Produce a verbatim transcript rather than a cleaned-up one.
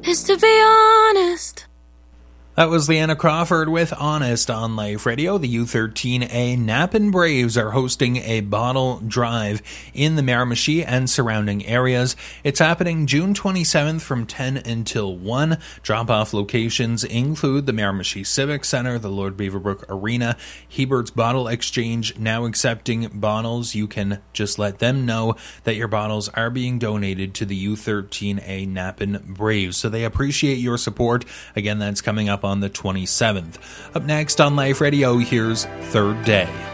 is to be honest. That was Leanna Crawford with Honest on Life Radio. The U thirteen A Napan Braves are hosting a bottle drive in the Miramichi and surrounding areas. It's happening June twenty-seventh from ten until one. Drop-off locations include the Miramichi Civic Center, the Lord Beaverbrook Arena, Hebert's Bottle Exchange, now accepting bottles. You can just let them know that your bottles are being donated to the U thirteen A Napan Braves. So they appreciate your support. Again, that's coming up on the twenty-seventh. Up next on Life Radio, here's Third Day.